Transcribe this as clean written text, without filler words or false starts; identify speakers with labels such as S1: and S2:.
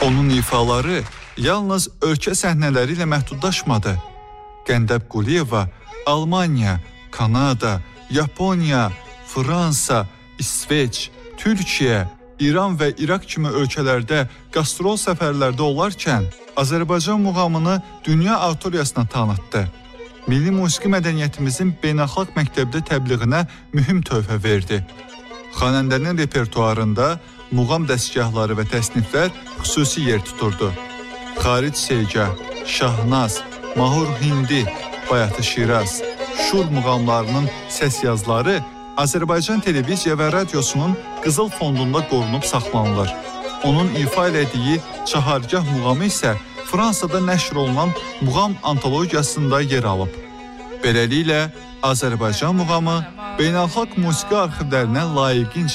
S1: Onun ifaları yalnız ölkə səhnələri ilə məhdudlaşmadı. Qəndəb Quliyeva Almaniya, Kanada, Yaponiya, Fransa, İsveç, Türkiyə, İran və İraq kimi ölkələrdə qastrol səfərlərdə olarkən Azərbaycan muğamını dünya auditoriyasına tanıtdı. Milli musiqi mədəniyyətimizin beynəlxalq məktəbdə təbliğinə mühüm töhfə verdi. Xanəndənin repertuarında muğam dəstgahları və təsniflər xüsusi yer tuturdu. Xaric Segah, Şahnaz, Mahur Hindi, Bayatı Şiraz, Şur muğamlarının səs yazıları Azərbaycan televiziya və radiosunun qızıl fondunda qorunub saxlanılır. Onun ifa elədiyi Çahargah muğamı isə Fransada nəşr olunan muğam antologiyasında yer alıb. Beləliklə, Azərbaycan muğamı beynəlxalq musiqi arxivlərinə layiqincə